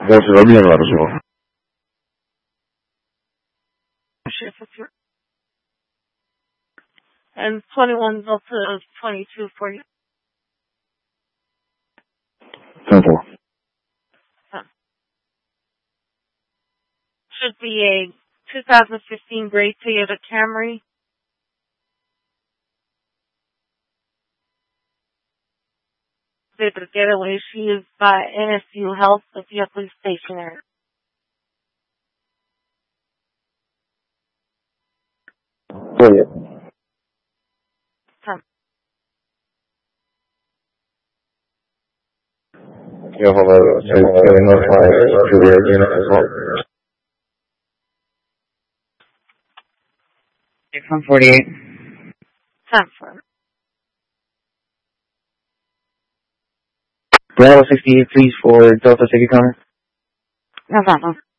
Gracias, la mía, la recibo. And 21 Delta is 22 for you. 10-4. Should be a 2015 gray Toyota Camry. The getaway, she is by NSU Health. The vehicle is stationary. Go ahead. You have a notified to the unit as well. 6148. 10-4. Bravo 68, please, for Delta City Connor. No problem.